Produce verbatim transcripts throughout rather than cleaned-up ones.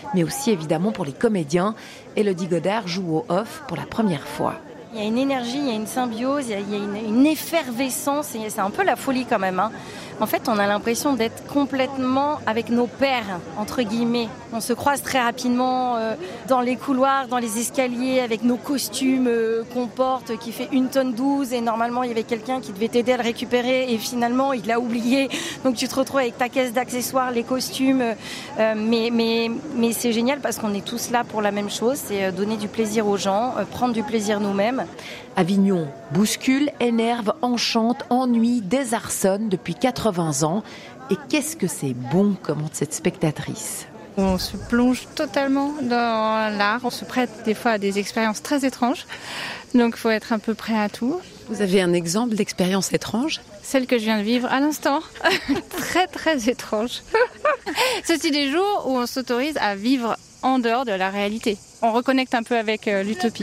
mais aussi évidemment pour les comédiens. Élodie Godard joue au off pour la première fois. Il y a une énergie, il y a une symbiose, il y a, il y a une, une effervescence, et c'est un peu la folie quand même, hein. En fait, on a l'impression d'être complètement avec nos pairs, entre guillemets. On se croise très rapidement euh, dans les couloirs, dans les escaliers, avec nos costumes euh, qu'on porte, qui fait une tonne douze, et normalement, il y avait quelqu'un qui devait t'aider à le récupérer, et finalement, il l'a oublié. Donc, tu te retrouves avec ta caisse d'accessoires, les costumes. Euh, mais, mais, mais c'est génial parce qu'on est tous là pour la même chose, c'est donner du plaisir aux gens, euh, prendre du plaisir nous-mêmes. Avignon bouscule, énerve, enchante, ennuie, désarçonne depuis quatre-vingts ans. Et qu'est-ce que c'est bon, commente cette spectatrice. On se plonge totalement dans l'art. On se prête des fois à des expériences très étranges. Donc il faut être un peu prêt à tout. Vous avez un exemple d'expérience étrange ? Celle que je viens de vivre à l'instant. Très très étrange. Ceci des jours où on s'autorise à vivre en dehors de la réalité. On reconnecte un peu avec euh, l'utopie.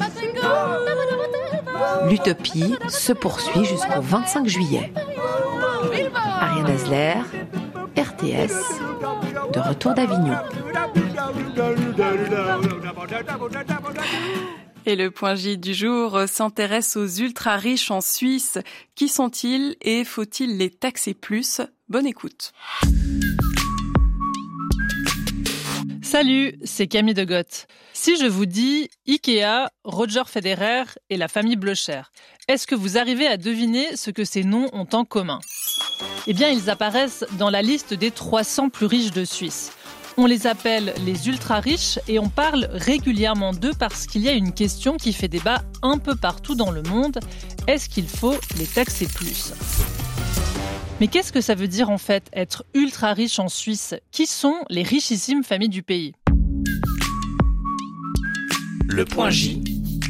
L'utopie se poursuit jusqu'au vingt-cinq juillet. Ariane Hasler, R T S, de retour d'Avignon. Et le point J du jour s'intéresse aux ultra-riches en Suisse. Qui sont-ils et faut-il les taxer plus ? Bonne écoute. Salut, c'est Camille de Goth. Si je vous dis Ikea, Roger Federer et la famille Blocher, est-ce que vous arrivez à deviner ce que ces noms ont en commun ? Eh bien, ils apparaissent dans la liste des trois cents plus riches de Suisse. On les appelle les ultra-riches et on parle régulièrement d'eux parce qu'il y a une question qui fait débat un peu partout dans le monde. Est-ce qu'il faut les taxer plus ? Mais qu'est-ce que ça veut dire en fait être ultra riche en Suisse ? Qui sont les richissimes familles du pays ? Le point J.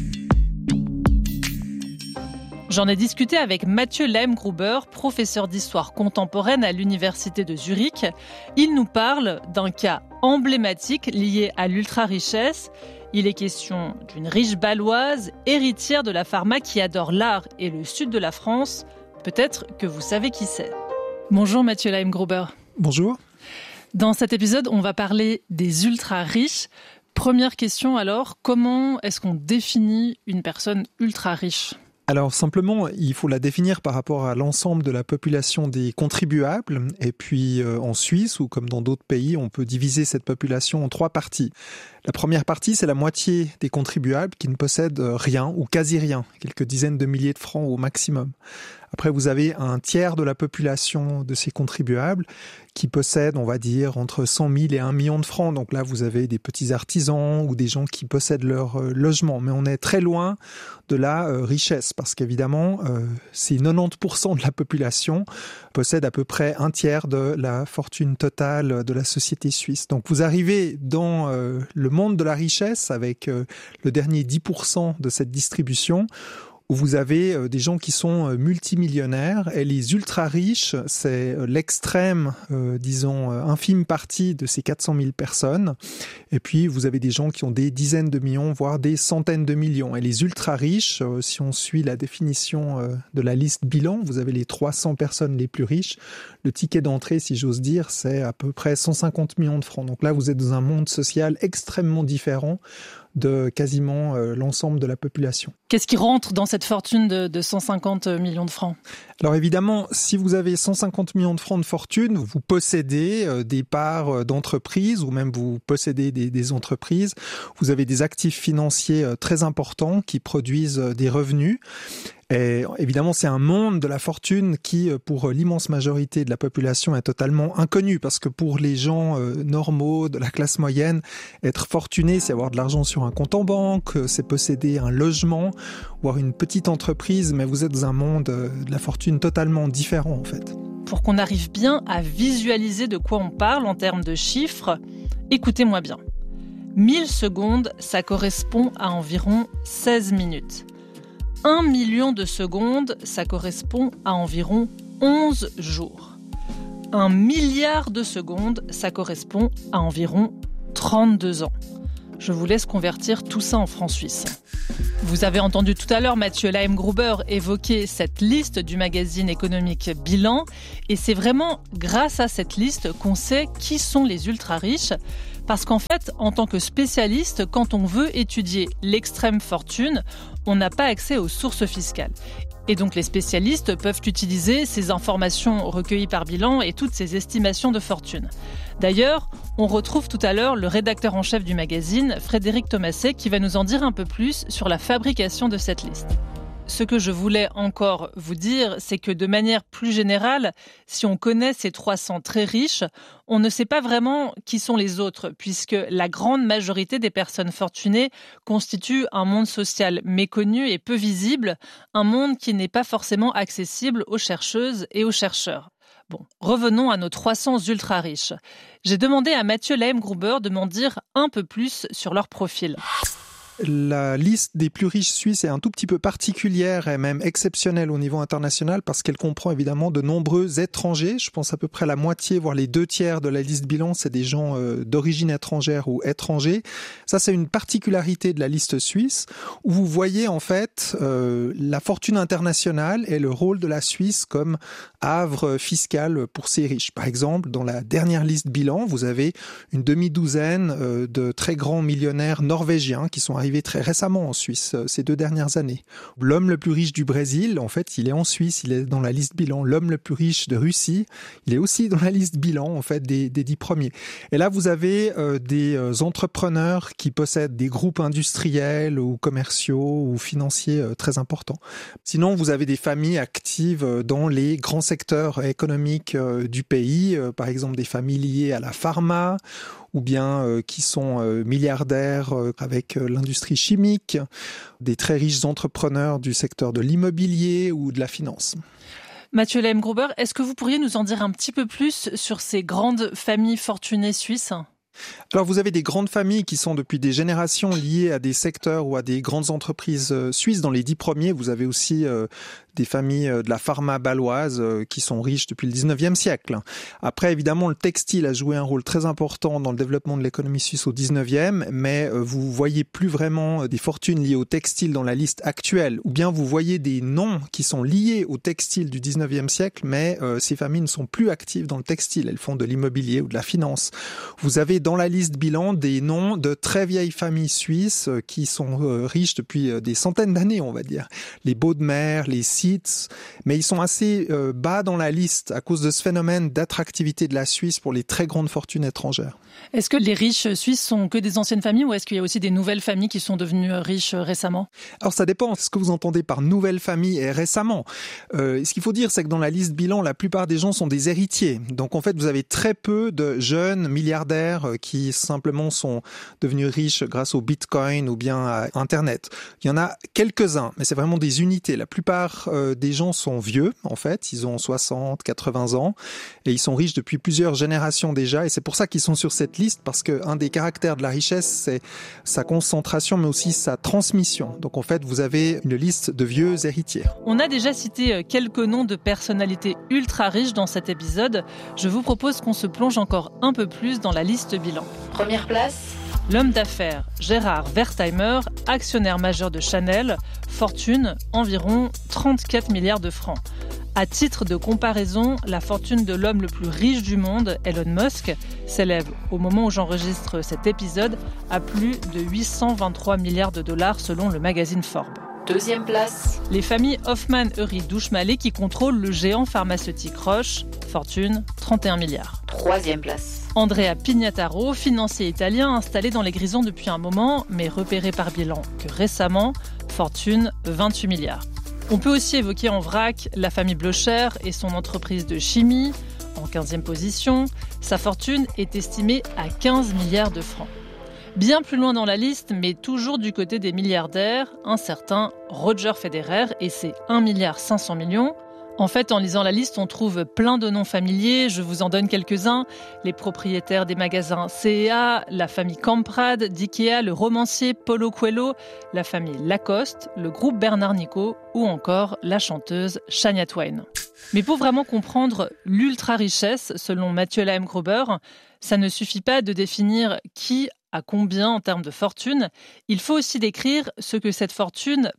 J'en ai discuté avec Mathieu Leimgruber, professeur d'histoire contemporaine à l'université de Zurich. Il nous parle d'un cas emblématique lié à l'ultra-richesse. Il est question d'une riche baloise, héritière de la pharma qui adore l'art et le sud de la France. Peut-être que vous savez qui c'est. Bonjour Mathieu Leimgruber. Bonjour. Dans cet épisode, on va parler des ultra-riches. Première question alors, comment est-ce qu'on définit une personne ultra-riche ? Alors simplement, il faut la définir par rapport à l'ensemble de la population des contribuables. Et puis euh, en Suisse, ou comme dans d'autres pays, on peut diviser cette population en trois parties. La première partie, c'est la moitié des contribuables qui ne possèdent rien ou quasi rien, quelques dizaines de milliers de francs au maximum. Après, vous avez un tiers de la population de ces contribuables qui possèdent, on va dire, entre cent mille et un million de francs. Donc là, vous avez des petits artisans ou des gens qui possèdent leur euh, logement. Mais on est très loin de la euh, richesse parce qu'évidemment, euh, c'est quatre-vingt-dix pour cent de la population possède à peu près un tiers de la fortune totale de la société suisse. Donc vous arrivez dans euh, le monde de la richesse avec euh, le dernier dix pour cent de cette distribution, où vous avez des gens qui sont multimillionnaires, et les ultra-riches, c'est l'extrême, euh, disons, infime partie de ces quatre cent mille personnes. Et puis, vous avez des gens qui ont des dizaines de millions, voire des centaines de millions. Et les ultra-riches, euh, si on suit la définition euh, de la liste bilan, vous avez les trois cents personnes les plus riches. Le ticket d'entrée, si j'ose dire, c'est à peu près cent cinquante millions de francs. Donc là, vous êtes dans un monde social extrêmement différent de quasiment euh, l'ensemble de la population. Qu'est-ce qui rentre dans cette fortune de, de cent cinquante millions de francs ? Alors évidemment, si vous avez cent cinquante millions de francs de fortune, vous possédez euh, des parts d'entreprises ou même vous possédez des, des entreprises. Vous avez des actifs financiers euh, très importants qui produisent euh, des revenus. Et évidemment, c'est un monde de la fortune qui, pour l'immense majorité de la population, est totalement inconnu. Parce que pour les gens euh, normaux, de la classe moyenne, être fortuné, c'est avoir de l'argent sur un compte en banque, c'est posséder un logement, ou avoir une petite entreprise, mais vous êtes dans un monde euh, de la fortune totalement différent, en fait. Pour qu'on arrive bien à visualiser de quoi on parle en termes de chiffres, écoutez-moi bien. mille secondes, ça correspond à environ seize minutes. Un million de secondes, ça correspond à environ onze jours. Un milliard de secondes, ça correspond à environ trente-deux ans. Je vous laisse convertir tout ça en francs suisses. Vous avez entendu tout à l'heure Mathieu Leimgruber évoquer cette liste du magazine économique Bilan. Et c'est vraiment grâce à cette liste qu'on sait qui sont les ultra-riches. Parce qu'en fait, en tant que spécialiste, quand on veut étudier l'extrême fortune, on n'a pas accès aux sources fiscales. Et donc les spécialistes peuvent utiliser ces informations recueillies par bilan et toutes ces estimations de fortune. D'ailleurs, on retrouve tout à l'heure le rédacteur en chef du magazine, Frédéric Thomasset, qui va nous en dire un peu plus sur la fabrication de cette liste. Ce que je voulais encore vous dire, c'est que de manière plus générale, si on connaît ces trois cents très riches, on ne sait pas vraiment qui sont les autres, puisque la grande majorité des personnes fortunées constituent un monde social méconnu et peu visible, un monde qui n'est pas forcément accessible aux chercheuses et aux chercheurs. Bon, revenons à nos trois cents ultra-riches. J'ai demandé à Mathieu Laemgruber de m'en dire un peu plus sur leur profil. La liste des plus riches suisses est un tout petit peu particulière et même exceptionnelle au niveau international parce qu'elle comprend évidemment de nombreux étrangers. Je pense à peu près la moitié, voire les deux tiers de la liste bilan, c'est des gens euh, d'origine étrangère ou étrangers. Ça, c'est une particularité de la liste suisse où vous voyez en fait euh, la fortune internationale et le rôle de la Suisse comme havre fiscal pour ces riches. Par exemple, dans la dernière liste bilan, vous avez une demi-douzaine euh, de très grands millionnaires norvégiens qui sont arrivés très récemment en Suisse, ces deux dernières années. L'homme le plus riche du Brésil, en fait, il est en Suisse, il est dans la liste bilan. L'homme le plus riche de Russie, il est aussi dans la liste bilan, en fait, des, des dix premiers. Et là, vous avez euh, des euh, entrepreneurs qui possèdent des groupes industriels ou commerciaux ou financiers euh, très importants. Sinon, vous avez des familles actives dans les grands secteurs économiques euh, du pays, euh, par exemple des familles liées à la pharma, ou bien euh, qui sont euh, milliardaires euh, avec euh, l'industrie chimique, des très riches entrepreneurs du secteur de l'immobilier ou de la finance. Mathieu Laemgruber, est-ce que vous pourriez nous en dire un petit peu plus sur ces grandes familles fortunées suisses ? Alors vous avez des grandes familles qui sont depuis des générations liées à des secteurs ou à des grandes entreprises suisses. Dans les dix premiers, vous avez aussi euh, des familles de la pharma bâloise euh, qui sont riches depuis le dix-neuvième siècle. Après, évidemment, le textile a joué un rôle très important dans le développement de l'économie suisse au dix-neuvième, mais euh, vous voyez plus vraiment des fortunes liées au textile dans la liste actuelle, ou bien vous voyez des noms qui sont liés au textile du dix-neuvième siècle, mais euh, ces familles ne sont plus actives dans le textile, elles font de l'immobilier ou de la finance. Vous avez dans la liste bilan des noms de très vieilles familles suisses euh, qui sont euh, riches depuis euh, des centaines d'années, on va dire. Les Baudemer, les Seitz, mais ils sont assez euh, bas dans la liste à cause de ce phénomène d'attractivité de la Suisse pour les très grandes fortunes étrangères. Est-ce que les riches suisses sont que des anciennes familles ou est-ce qu'il y a aussi des nouvelles familles qui sont devenues riches récemment ? Alors ça dépend de ce que vous entendez par nouvelles familles et récemment. Euh, ce qu'il faut dire, c'est que dans la liste bilan, la plupart des gens sont des héritiers. Donc en fait, vous avez très peu de jeunes milliardaires qui simplement sont devenus riches grâce au Bitcoin ou bien à Internet. Il y en a quelques-uns, mais c'est vraiment des unités. La plupart euh, des gens sont vieux, en fait. Ils ont soixante, quatre-vingts ans et ils sont riches depuis plusieurs générations déjà. Et c'est pour ça qu'ils sont sur cette liste, parce qu'un des caractères de la richesse, c'est sa concentration, mais aussi sa transmission. Donc en fait, vous avez une liste de vieux héritiers. On a déjà cité quelques noms de personnalités ultra riches dans cet épisode. Je vous propose qu'on se plonge encore un peu plus dans la liste bilan. Première place, l'homme d'affaires Gérard Wertheimer, actionnaire majeur de Chanel, fortune environ trente-quatre milliards de francs. À titre de comparaison, la fortune de l'homme le plus riche du monde, Elon Musk, s'élève, au moment où j'enregistre cet épisode, à plus de huit cent vingt-trois milliards de dollars selon le magazine Forbes. Deuxième place, les familles Hoffmann-Eury-Douchemalet qui contrôlent le géant pharmaceutique Roche, fortune trente et un milliards. Troisième place, Andrea Pignataro, financier italien installé dans les Grisons depuis un moment, mais repéré par bilan que récemment, fortune vingt-huit milliards. On peut aussi évoquer en vrac la famille Blocher et son entreprise de chimie, en quinzième position. Sa fortune est estimée à quinze milliards de francs. Bien plus loin dans la liste, mais toujours du côté des milliardaires, un certain Roger Federer et ses un milliard cinq cents millions. En fait, en lisant la liste, on trouve plein de noms familiers, je vous en donne quelques-uns. Les propriétaires des magasins C et A, la famille Kamprad, d'Ikea, le romancier Paulo Coelho, la famille Lacoste, le groupe Bernard Nico ou encore la chanteuse Shania Twain. Mais pour vraiment comprendre l'ultra-richesse, selon Mathieu Laemgruber, ça ne suffit pas de définir qui a combien en termes de fortune, il faut aussi décrire ce que cette fortune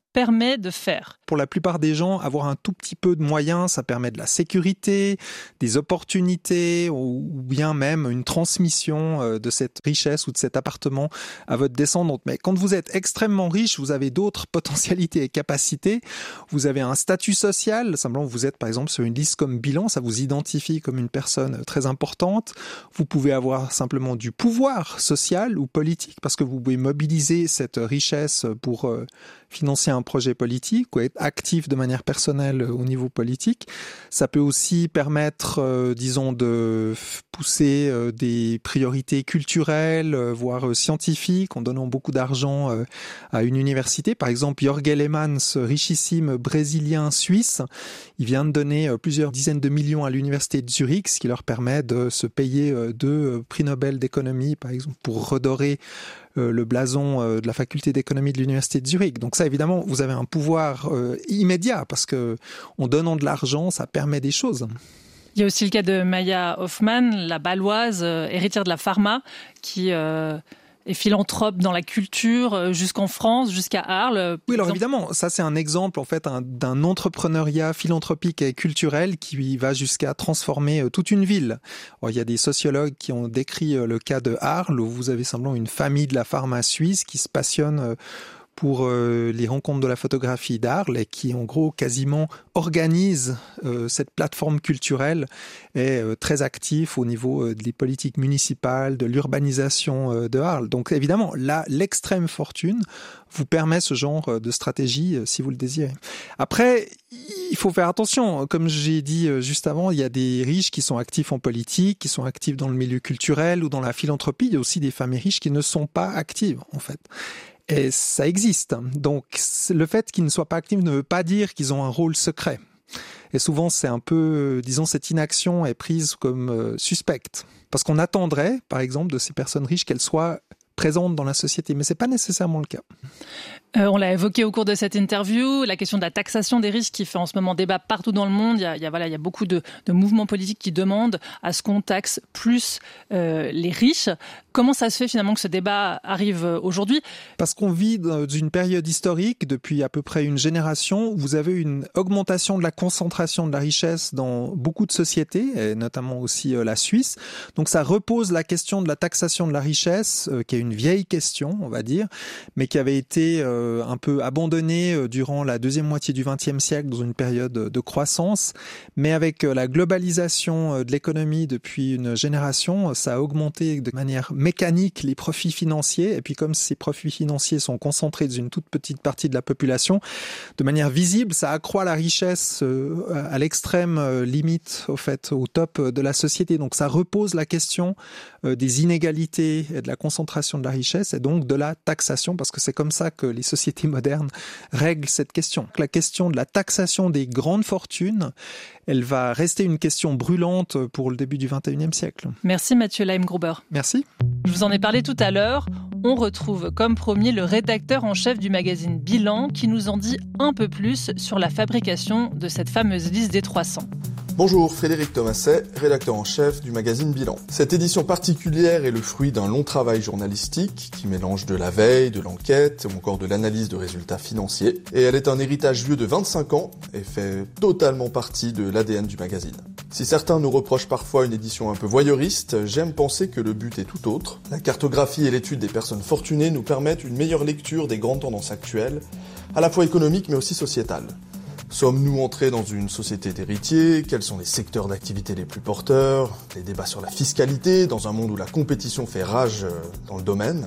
permet de faire? Pour la plupart des gens, avoir un tout petit peu de moyens, ça permet de la sécurité, des opportunités ou bien même une transmission de cette richesse ou de cet appartement à votre descendante. Mais quand vous êtes extrêmement riche, vous avez d'autres potentialités et capacités. Vous avez un statut social, simplement vous êtes par exemple sur une liste comme bilan, ça vous identifie comme une personne très importante. Vous pouvez avoir simplement du pouvoir social ou politique parce que vous pouvez mobiliser cette richesse pour euh, financer un projet politique ou être actif de manière personnelle au niveau politique. Ça peut aussi permettre, euh, disons, de pousser euh, des priorités culturelles, euh, voire euh, scientifiques, en donnant beaucoup d'argent euh, à une université. Par exemple, Jorge Lehmann, ce richissime brésilien suisse, il vient de donner euh, plusieurs dizaines de millions à l'université de Zurich, ce qui leur permet de se payer euh, deux euh, prix Nobel d'économie, par exemple, pour redorer euh, le blason euh, de la faculté d'économie de l'université de Zurich. Donc ça, évidemment, vous avez un pouvoir euh, immédiat parce que en donnant de l'argent, ça permet des choses. Il y a aussi le cas de Maya Hoffman, la Bâloise, euh, héritière de la pharma, qui euh, est philanthrope dans la culture jusqu'en France, jusqu'à Arles. Oui, alors évidemment, ça c'est un exemple en fait un, d'un entrepreneuriat philanthropique et culturel qui va jusqu'à transformer toute une ville. Alors, il y a des sociologues qui ont décrit le cas de Arles où vous avez simplement une famille de la pharma suisse qui se passionne pour euh, les rencontres de la photographie d'Arles et qui en gros quasiment organise euh, cette plateforme culturelle est euh, très actif au niveau euh, des politiques municipales, de l'urbanisation euh, de Arles. Donc évidemment, là, l'extrême fortune vous permet ce genre de stratégie euh, si vous le désirez. Après, il faut faire attention. Comme j'ai dit euh, juste avant, il y a des riches qui sont actifs en politique, qui sont actifs dans le milieu culturel ou dans la philanthropie. Il y a aussi des familles riches qui ne sont pas actives en fait. Et ça existe. Donc, le fait qu'ils ne soient pas actifs ne veut pas dire qu'ils ont un rôle secret. Et souvent, c'est un peu, disons, cette inaction est prise comme euh, suspecte. Parce qu'on attendrait, par exemple, de ces personnes riches qu'elles soient présentes dans la société. Mais c'est pas nécessairement le cas. Euh, on l'a évoqué au cours de cette interview, la question de la taxation des riches qui fait en ce moment débat partout dans le monde. Il y a, il y a, voilà, il y a beaucoup de, de mouvements politiques qui demandent à ce qu'on taxe plus euh, les riches. Comment ça se fait finalement que ce débat arrive aujourd'hui ? Parce qu'on vit dans une période historique, depuis à peu près une génération, où vous avez une augmentation de la concentration de la richesse dans beaucoup de sociétés, et notamment aussi euh, la Suisse. Donc ça repose la question de la taxation de la richesse, euh, qui est une vieille question, on va dire, mais qui avait été euh, un peu abandonnée durant la deuxième moitié du vingtième siècle dans une période de croissance. Mais avec la globalisation de l'économie depuis une génération, ça a augmenté de manière mécanique les profits financiers. Et puis comme ces profits financiers sont concentrés dans une toute petite partie de la population, de manière visible, ça accroît la richesse à l'extrême limite, au fait, au top de la société. Donc ça repose la question des inégalités et de la concentration de la richesse et donc de la taxation, parce que c'est comme ça que les sociétés modernes règlent cette question. La question de la taxation des grandes fortunes, elle va rester une question brûlante pour le début du vingt et unième siècle. Merci Mathieu Leimgruber. Merci. Je vous en ai parlé tout à l'heure. On retrouve comme promis le rédacteur en chef du magazine Bilan qui nous en dit un peu plus sur la fabrication de cette fameuse liste des trois cents. Bonjour, Frédéric Thomasset, rédacteur en chef du magazine Bilan. Cette édition particulière est le fruit d'un long travail journalistique qui mélange de la veille, de l'enquête ou encore de l'analyse de résultats financiers. Et elle est un héritage vieux de vingt-cinq ans et fait totalement partie de l'A D N du magazine. Si certains nous reprochent parfois une édition un peu voyeuriste, j'aime penser que le but est tout autre. La cartographie et l'étude des personnes fortunées nous permettent une meilleure lecture des grandes tendances actuelles, à la fois économiques mais aussi sociétales. Sommes-nous entrés dans une société d'héritiers ? Quels sont les secteurs d'activité les plus porteurs ? Les débats sur la fiscalité, dans un monde où la compétition fait rage dans le domaine.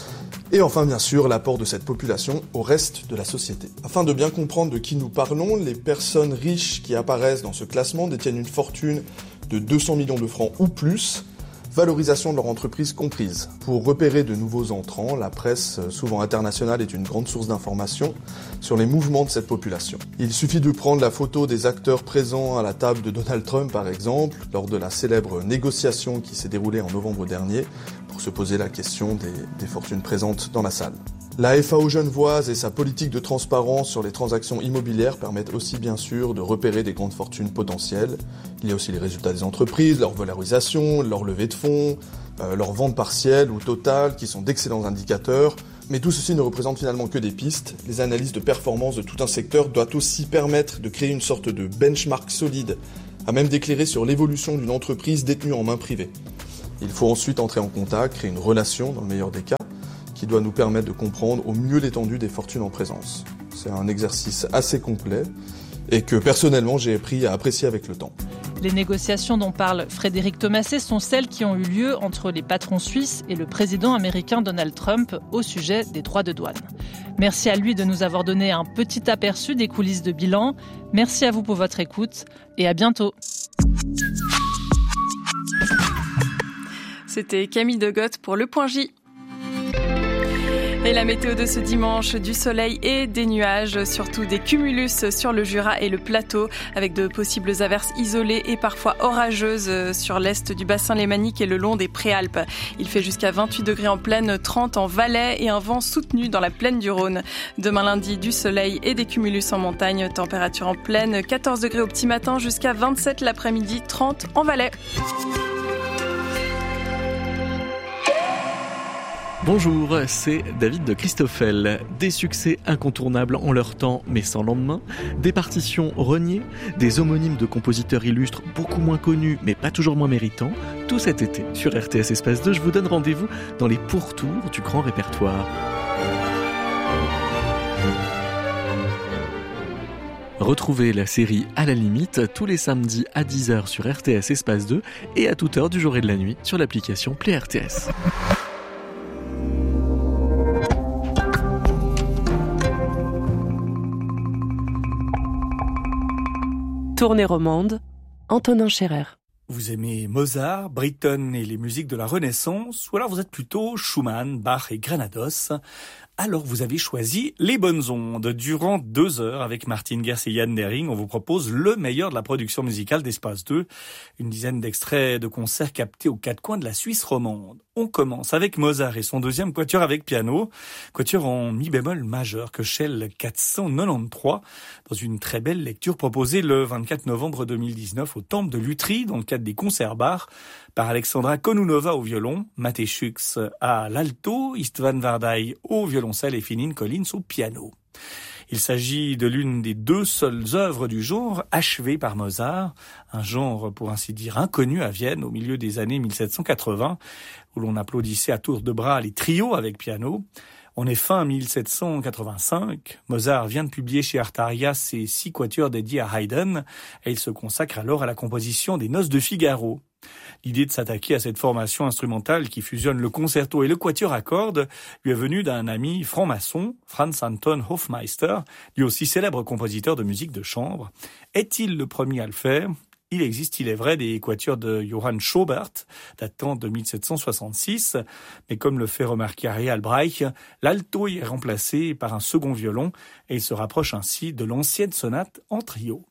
Et enfin, bien sûr, l'apport de cette population au reste de la société. Afin de bien comprendre de qui nous parlons, les personnes riches qui apparaissent dans ce classement détiennent une fortune de deux cents millions de francs ou plus, valorisation de leur entreprise comprise. Pour repérer de nouveaux entrants, la presse, souvent internationale, est une grande source d'informations sur les mouvements de cette population. Il suffit de prendre la photo des acteurs présents à la table de Donald Trump, par exemple, lors de la célèbre négociation qui s'est déroulée en novembre dernier, pour se poser la question des, des fortunes présentes dans la salle. La F A O genevoise et sa politique de transparence sur les transactions immobilières permettent aussi bien sûr de repérer des grandes fortunes potentielles. Il y a aussi les résultats des entreprises, leur valorisation, leur levée de fonds, euh, leur vente partielle ou totale qui sont d'excellents indicateurs, Mais tout ceci ne représente finalement que des pistes. Les analyses de performance de tout un secteur doivent aussi permettre de créer une sorte de benchmark solide, à même d'éclairer sur l'évolution d'une entreprise détenue en main privée. Il faut ensuite entrer en contact, créer une relation, dans le meilleur des cas, qui doit nous permettre de comprendre au mieux l'étendue des fortunes en présence. C'est un exercice assez complet et que personnellement j'ai appris à apprécier avec le temps. Les négociations dont parle Frédéric Thomasset sont celles qui ont eu lieu entre les patrons suisses et le président américain Donald Trump au sujet des droits de douane. Merci à lui de nous avoir donné un petit aperçu des coulisses de bilan. Merci à vous pour votre écoute et à bientôt. C'était Camille Degotte pour Le Point J. Et la météo de ce dimanche, du soleil et des nuages, surtout des cumulus sur le Jura et le plateau, avec de possibles averses isolées et parfois orageuses sur l'est du bassin lémanique et le long des Préalpes. Il fait jusqu'à vingt-huit degrés en plaine, trente en Valais et un vent soutenu dans la plaine du Rhône. Demain lundi, du soleil et des cumulus en montagne, température en plaine, quatorze degrés au petit matin jusqu'à vingt-sept l'après-midi, trente en Valais. Bonjour, c'est David de Christoffel. Des succès incontournables en leur temps, mais sans lendemain. Des partitions reniées, des homonymes de compositeurs illustres beaucoup moins connus, mais pas toujours moins méritants. Tout cet été, sur R T S Espace deux, je vous donne rendez-vous dans les pourtours du grand répertoire. Retrouvez la série À la limite tous les samedis à dix heures sur R T S Espace deux et à toute heure du jour et de la nuit sur l'application Play R T S. Tournée romande, Antonin Scherer. Vous aimez Mozart, Britten et les musiques de la Renaissance, ou alors vous êtes plutôt Schumann, Bach et Granados. Alors vous avez choisi les bonnes ondes. Durant deux heures, avec Martine Gers et Yann Dering, on vous propose le meilleur de la production musicale d'Espace deux. Une dizaine d'extraits de concerts captés aux quatre coins de la Suisse romande. On commence avec Mozart et son deuxième quatuor avec piano, quatuor en mi bémol majeur que Shell quatre cent quatre-vingt-treize, dans une très belle lecture proposée le vingt-quatre novembre deux mille dix-neuf au Temple de Lutry, dans le cadre des concerts bars, par Alexandra Konunova au violon, Maté Schux à l'alto, Istvan Vardai au violoncelle et Finine Collins au piano. Il s'agit de l'une des deux seules œuvres du genre achevées par Mozart, un genre pour ainsi dire inconnu à Vienne au milieu des années mille sept cent quatre-vingts, où l'on applaudissait à tour de bras les trios avec piano. On est fin mille sept cent quatre-vingt-cinq, Mozart vient de publier chez Artaria ses six quatuors dédiés à Haydn, et il se consacre alors à la composition des Noces de Figaro. L'idée de s'attaquer à cette formation instrumentale qui fusionne le concerto et le quatuor à cordes lui est venue d'un ami franc-maçon, Franz Anton Hofmeister, lui aussi célèbre compositeur de musique de chambre. Est-il le premier à le faire ? Il existe, il est vrai, des quatuors de Johann Schobert, datant de mille sept cent soixante-six, mais comme le fait remarquer Harry Albrecht, l'alto est remplacé par un second violon et il se rapproche ainsi de l'ancienne sonate en trio.